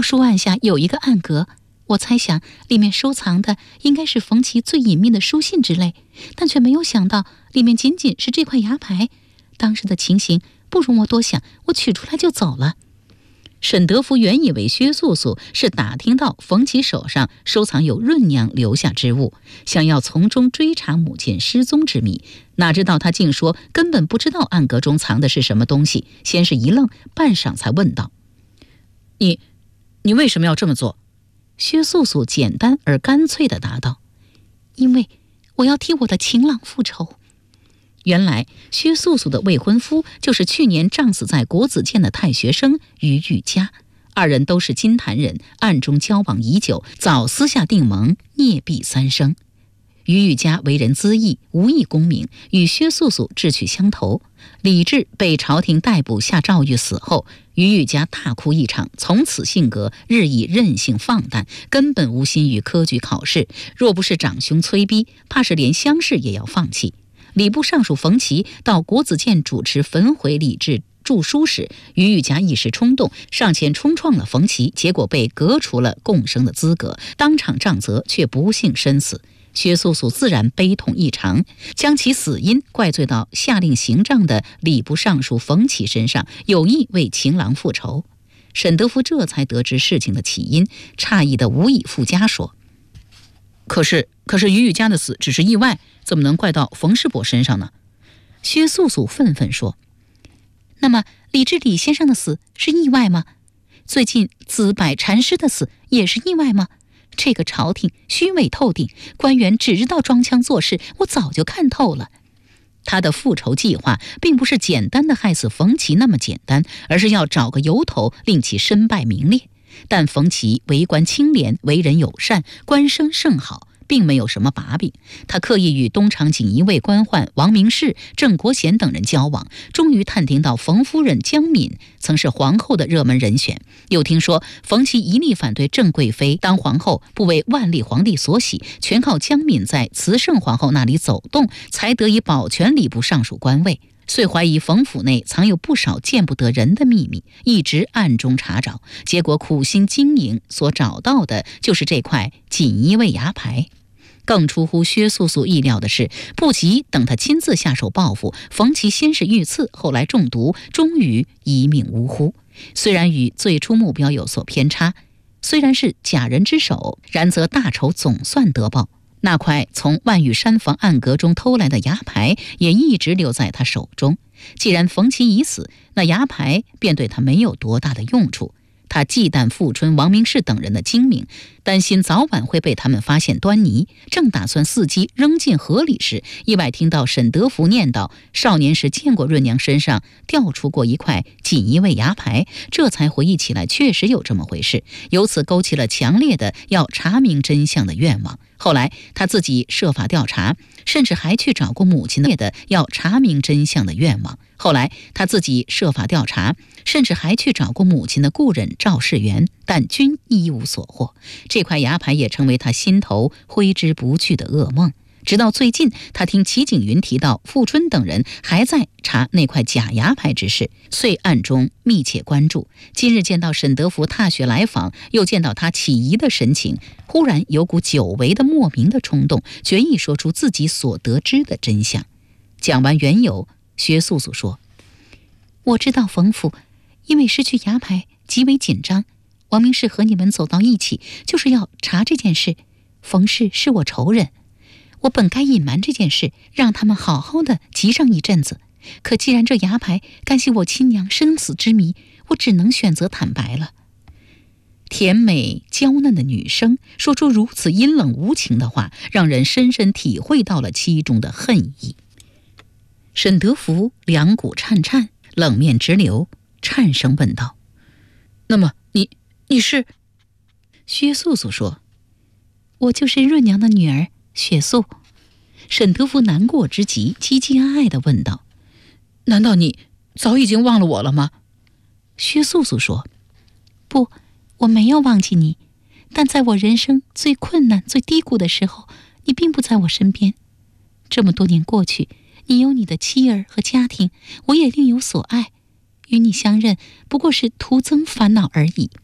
书案下有一个暗格，我猜想里面收藏的应该是冯琦最隐秘的书信之类，但却没有想到里面仅仅是这块牙牌。当时的情形不容我多想，我取出来就走了。沈德福原以为薛素素是打听到冯琦手上收藏有润娘留下之物，想要从中追查母亲失踪之谜，哪知道他竟说根本不知道暗格中藏的是什么东西，先是一愣，半晌才问道：你为什么要这么做？薛素素简单而干脆地答道：因为我要替我的情郎复仇。原来薛素素的未婚夫就是去年撞死在国子监的太学生于玉佳，二人都是金坛人，暗中交往已久，早私下订盟，孽毕三生。于玉佳为人恣意，无意功名，与薛素素志趣相投。李治被朝廷逮捕下诏狱死后，于玉佳大哭一场，从此性格日益任性放荡，根本无心于科举考试，若不是长兄催逼，怕是连乡试也要放弃。礼部尚书冯琦到国子监主持焚毁李治著书时，于玉佳一时冲动，上前冲撞了冯琦，结果被革除了贡生的资格，当场杖责，却不幸身死。薛素素自然悲痛异常，将其死因怪罪到下令行杖的礼部尚书冯琦身上，有意为情郎复仇。沈德福这才得知事情的起因，诧异的无以复加说：可是于玉佳的死只是意外，怎么能怪到冯世伯身上呢？薛素素愤愤说：那么李治李先生的死是意外吗？最近子柏禅师的死也是意外吗？这个朝廷虚伪透顶，官员只知道装腔作势，我早就看透了。他的复仇计划并不是简单的害死冯琦那么简单，而是要找个由头令其身败名裂。但冯琦为官清廉，为人友善，官声甚好，并没有什么把柄。他刻意与东厂锦衣卫官宦王明士、郑国贤等人交往，终于探听到冯夫人江敏曾是皇后的热门人选，又听说冯琦一力反对郑贵妃当皇后，不为万历皇帝所喜，全靠江敏在慈圣皇后那里走动，才得以保全礼部尚书官位。遂怀疑冯府内藏有不少见不得人的秘密，一直暗中查找，结果苦心经营所找到的就是这块锦衣卫牙牌。更出乎薛素素意料的是，不及等他亲自下手报复，冯琦先是遇刺，后来中毒，终于一命呜呼。虽然与最初目标有所偏差，虽然是假人之手，然则大仇总算得报。那块从万玉山房暗格中偷来的牙牌也一直留在他手中。既然冯琦已死，那牙牌便对他没有多大的用处。他忌惮富春、王明士等人的精明，担心早晚会被他们发现端倪，正打算伺机扔进河里时，意外听到沈德福念叨少年时见过润娘身上掉出过一块锦衣卫牙牌，这才回忆起来确实有这么回事，由此勾起了强烈的要查明真相的愿望。后来他自己设法调查，甚至还去找过母亲的要查明真相的愿望。后来他自己设法调查，甚至还去找过母亲的故人赵世元，但均一无所获。这块牙牌也成为他心头挥之不去的噩梦。直到最近，他听齐景云提到富春等人还在查那块假牙牌之事，遂暗中密切关注。今日见到沈德福踏雪来访，又见到他起疑的神情，忽然有股久违的莫名的冲动，决意说出自己所得知的真相。讲完缘由，薛素素说：我知道冯府因为失去牙牌极为紧张，王明士和你们走到一起，就是要查这件事。冯氏是我仇人，我本该隐瞒这件事，让他们好好的急上一阵子。可既然这牙牌干系我亲娘生死之谜，我只能选择坦白了。甜美娇嫩的女声说出如此阴冷无情的话，让人深深体会到了其中的恨意。沈德福两股颤颤，冷面直流，颤声问道：那么你是？薛素素说：我就是润娘的女儿雪素。沈德福难过之极，唧唧哀哀地问道：难道你早已经忘了我了吗？薛素素说：不，我没有忘记你，但在我人生最困难最低谷的时候，你并不在我身边。这么多年过去，你有你的妻儿和家庭，我也另有所爱，与你相认不过是徒增烦恼而已。